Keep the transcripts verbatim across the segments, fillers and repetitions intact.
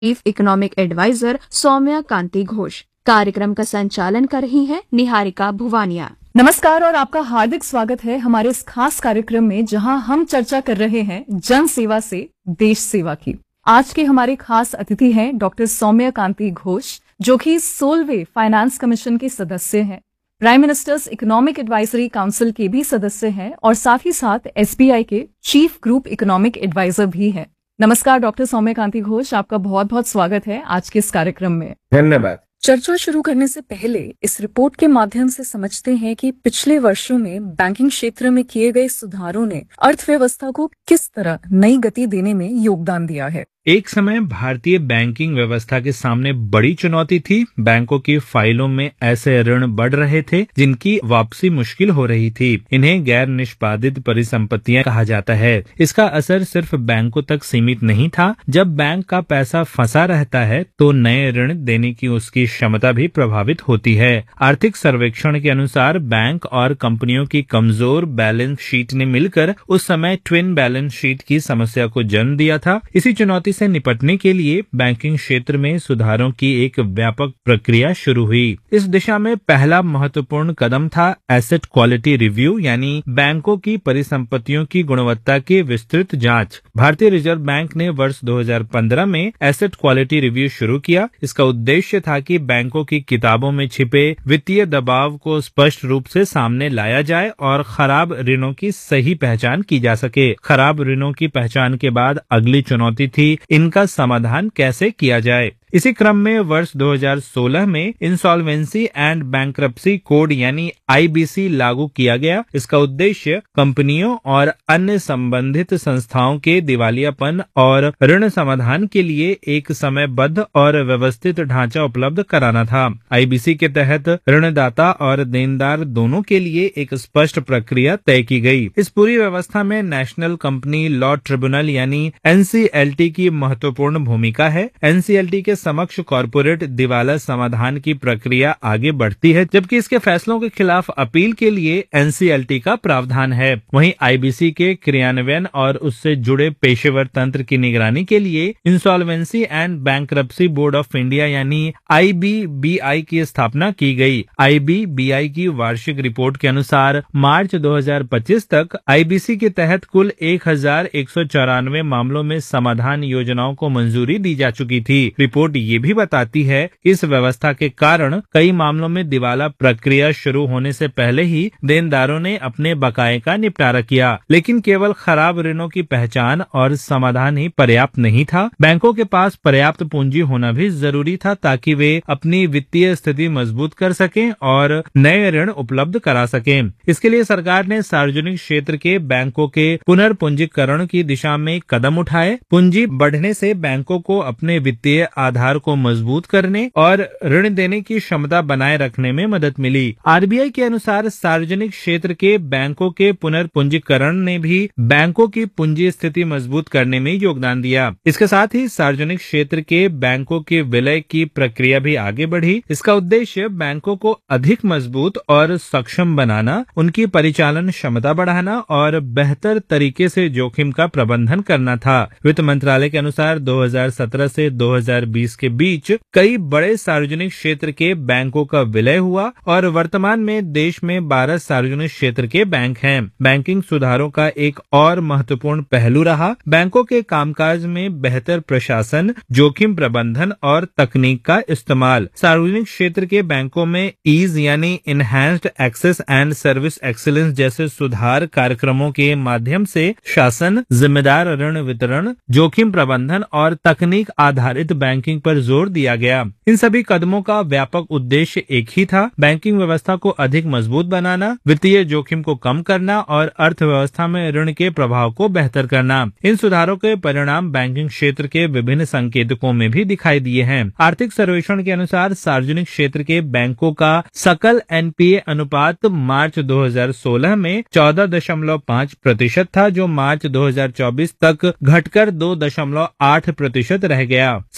Chief economic adviser Saumya कांति घोष। कार्यक्रम का संचालन कर रही हैं निहारिका भुवानिया। नमस्कार और आपका हार्दिक स्वागत है हमारे इस खास कार्यक्रम में, जहां हम चर्चा कर रहे हैं जन सेवा से देश सेवा की। आज के हमारे खास अतिथि हैं डॉक्टर सौम्या कांति घोष, जो कि सोलहवें फाइनेंस कमीशन के सदस्य हैं, prime ministers economic advisory council के भी सदस्य हैं और साथ ही साथ एसबीआई के चीफ ग्रुप इकोनॉमिक एडवाइजर भी हैं। नमस्कार डॉक्टर सौम्या कांति घोष, आपका बहुत बहुत स्वागत है आज के इस कार्यक्रम में। धन्यवाद। चर्चा शुरू करने से पहले इस रिपोर्ट के माध्यम से समझते हैं कि पिछले वर्षों में बैंकिंग क्षेत्र में किए गए सुधारों ने अर्थव्यवस्था को किस तरह नई गति देने में योगदान दिया है। एक समय भारतीय बैंकिंग व्यवस्था के सामने बड़ी चुनौती थी। बैंकों की फाइलों में ऐसे ऋण बढ़ रहे थे जिनकी वापसी मुश्किल हो रही थी। इन्हें गैर निष्पादित परिसंपत्तियां कहा जाता है। इसका असर सिर्फ बैंकों तक सीमित नहीं था। जब बैंक का पैसा फंसा रहता है तो नए ऋण देने की उसकी क्षमता भी प्रभावित होती है। आर्थिक सर्वेक्षण के अनुसार बैंक और कंपनियों की कमजोर बैलेंस शीट ने मिलकर उस समय ट्विन बैलेंस शीट की समस्या को जन्म दिया था। इसी चुनौती से निपटने के लिए बैंकिंग क्षेत्र में सुधारों की एक व्यापक प्रक्रिया शुरू हुई। इस दिशा में पहला महत्वपूर्ण कदम था एसेट क्वालिटी रिव्यू, यानी बैंकों की परिसंपत्तियों की गुणवत्ता की विस्तृत जांच। भारतीय रिजर्व बैंक ने वर्ष दो हज़ार पंद्रह में एसेट क्वालिटी रिव्यू शुरू किया। इसका उद्देश्य था कि बैंकों की किताबों में छिपे वित्तीय दबाव को स्पष्ट रूप से सामने लाया जाए और खराब ऋणों की सही पहचान की जा सके। खराब ऋणों की पहचान के बाद अगली चुनौती थी इनका समाधान कैसे किया जाए। इसी क्रम में वर्ष दो हज़ार सोलह में इंसॉल्वेंसी एंड बैंक्रप्सी कोड यानी आईबीसी लागू किया गया। इसका उद्देश्य कंपनियों और अन्य संबंधित संस्थाओं के दिवालियापन और ऋण समाधान के लिए एक समयबद्ध और व्यवस्थित ढांचा उपलब्ध कराना था। आईबीसी के तहत ऋणदाता और देनदार दोनों के लिए एक स्पष्ट प्रक्रिया तय की गई। इस पूरी व्यवस्था में नेशनल कंपनी लॉ ट्रिब्यूनल यानी एनसीएलटी की महत्वपूर्ण भूमिका है। एनसीएलटी के समक्ष कॉर्पोरेट दिवाला समाधान की प्रक्रिया आगे बढ़ती है, जबकि इसके फैसलों के खिलाफ अपील के लिए एनसीएलटी का प्रावधान है। वहीं आईबीसी के क्रियान्वयन और उससे जुड़े पेशेवर तंत्र की निगरानी के लिए insolvency and bankruptcy board of India यानी आईबीबीआई की स्थापना की गई। आईबीबीआई की वार्षिक रिपोर्ट के अनुसार मार्च दो हज़ार पच्चीस तक आईबीसी के तहत कुल एक हजार एक सौ चौरानवे मामलों में समाधान योजनाओं को मंजूरी दी जा चुकी थी। रिपोर्ट ये भी बताती है इस व्यवस्था के कारण कई मामलों में दिवाला प्रक्रिया शुरू होने से पहले ही देनदारों ने अपने बकाये का निपटारा किया। लेकिन केवल खराब ऋणों की पहचान और समाधान ही पर्याप्त नहीं था। बैंकों के पास पर्याप्त पूंजी होना भी जरूरी था ताकि वे अपनी वित्तीय स्थिति मजबूत कर सकें और नए ऋण उपलब्ध करा सकें। इसके लिए सरकार ने सार्वजनिक क्षेत्र के बैंकों के पुनर्पूंजीकरण की दिशा में कदम उठाए। पूंजी बढ़ने से बैंकों को अपने वित्तीय आधार को मजबूत करने और ऋण देने की क्षमता बनाए रखने में मदद मिली। आरबीआई के अनुसार सार्वजनिक क्षेत्र के बैंकों के पुनर्पूंजीकरण ने भी बैंकों की पूंजी स्थिति मजबूत करने में योगदान दिया। इसके साथ ही सार्वजनिक क्षेत्र के बैंकों के विलय की प्रक्रिया भी आगे बढ़ी। इसका उद्देश्य बैंकों को अधिक मजबूत और सक्षम बनाना, उनकी परिचालन क्षमता बढ़ाना और बेहतर तरीके से जोखिम का प्रबंधन करना था। वित्त मंत्रालय के अनुसार दो हज़ार सत्रह से दो हज़ार बीस के बीच कई बड़े सार्वजनिक क्षेत्र के बैंकों का विलय हुआ और वर्तमान में देश में बारह सार्वजनिक क्षेत्र के बैंक हैं। बैंकिंग सुधारों का एक और महत्वपूर्ण पहलू रहा बैंकों के कामकाज में बेहतर प्रशासन, जोखिम प्रबंधन और तकनीक का इस्तेमाल। सार्वजनिक क्षेत्र के बैंकों में ईज यानी enhanced access and service excellence जैसे सुधार कार्यक्रमों के माध्यम से शासन, जिम्मेदार ऋण वितरण, जोखिम प्रबंधन और तकनीक आधारित बैंकिंग पर जोर दिया गया। इन सभी कदमों का व्यापक उद्देश्य एक ही था, बैंकिंग व्यवस्था को अधिक मजबूत बनाना, वित्तीय जोखिम को कम करना और अर्थव्यवस्था में ऋण के प्रभाव को बेहतर करना। इन सुधारों के परिणाम बैंकिंग क्षेत्र के विभिन्न संकेतकों में भी दिखाई दिए हैं। आर्थिक सर्वेक्षण के अनुसार सार्वजनिक क्षेत्र के बैंकों का सकल एनपीए अनुपात मार्च दो हज़ार सोलह में चौदह दशमलव पाँच प्रतिशत था, जो मार्च दो हज़ार चौबीस तक घटकर दो दशमलव आठ प्रतिशत रह गया। सर्वेक्षण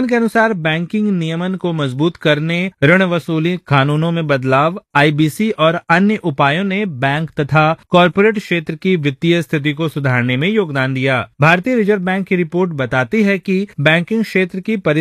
संगठन के अनुसार बैंकिंग नियमन को मजबूत करने, ऋण वसूली कानूनों में बदलाव, आईबीसी और अन्य उपायों ने बैंक तथा कॉरपोरेट क्षेत्र की वित्तीय स्थिति को सुधारने में योगदान दिया। भारतीय रिजर्व बैंक की रिपोर्ट बताती है कि बैंकिंग क्षेत्र की